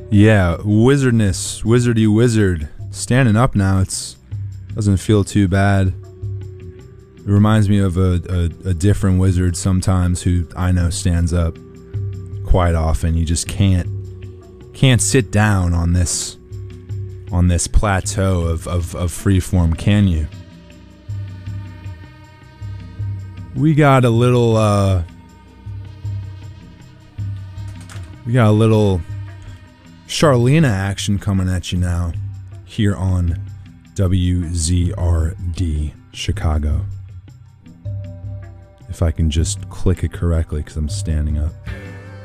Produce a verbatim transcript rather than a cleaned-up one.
Yeah, wizardness, wizardy wizard. Standing up now, it's doesn't feel too bad. It reminds me of a, a, a different wizard sometimes who I know stands up quite often. You just can't can't sit down on this on this plateau of, of, of freeform, can you? We got a little uh we got a little Charlena action coming at you now here on W Z R D Chicago. If I can just click it correctly because I'm standing up.